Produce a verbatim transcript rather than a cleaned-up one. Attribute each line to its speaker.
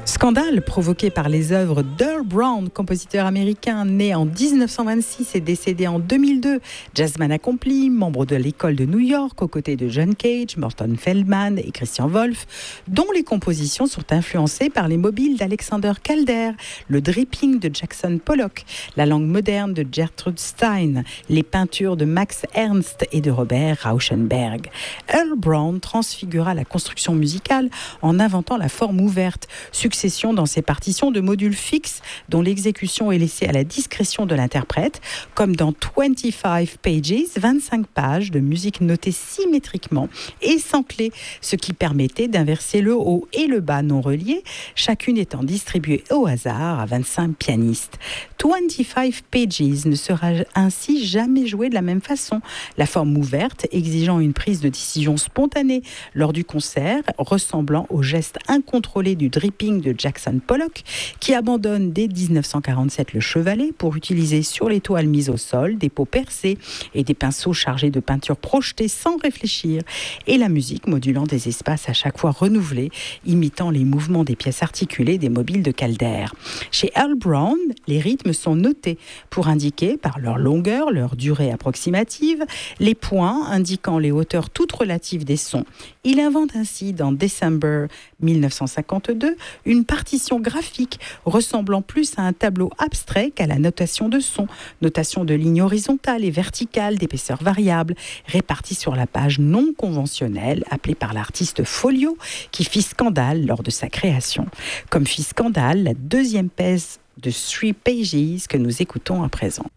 Speaker 1: Scandale provoqué par les œuvres d'Earl Brown, compositeur américain né en dix-neuf cent vingt-six et décédé en deux mille deux. Jazzman accompli, membre de l'école de New York aux côtés de John Cage, Morton Feldman et Christian Wolff, dont les compositions sont influencées par les mobiles d'Alexander Calder, le dripping de Jackson Pollock, la langue moderne de Gertrude Stein, les peintures de Max Ernst et de Robert Rauschenberg. Earl Brown transfigura la construction musicale en inventant la forme ouverte, succession dans ses partitions de modules fixes dont l'exécution est laissée à la discrétion de l'interprète, comme dans vingt-cinq pages, vingt-cinq pages de musique notée symétriquement et sans clé, ce qui permettait d'inverser le haut et le bas non reliés, chacune étant distribuée au hasard à vingt-cinq pianistes. vingt-cinq pages ne sera ainsi jamais jouée de la même façon, la forme ouverte exigeant une prise de décision spontanée lors du concert, ressemblant au geste incontrôlé du dripping de Jackson Pollock, qui abandonne dès dix-neuf cent quarante-sept le chevalet pour utiliser sur les toiles mises au sol des pots percés et des pinceaux chargés de peinture projetée sans réfléchir, et la musique modulant des espaces à chaque fois renouvelés, imitant les mouvements des pièces articulées des mobiles de Calder. Chez Earl Brown, les rythmes sont notés pour indiquer par leur longueur, leur durée approximative, les points indiquant les hauteurs toutes relatives des sons. Il invente ainsi dans December dix-neuf cent cinquante-deux une partition graphique ressemblant plus à un tableau abstrait qu'à la notation de son, notation de lignes horizontales et verticales d'épaisseur variable, répartie sur la page non conventionnelle appelée par l'artiste Folio, qui fit scandale lors de sa création. Comme fit scandale la deuxième pièce de Three Pages que nous écoutons à présent.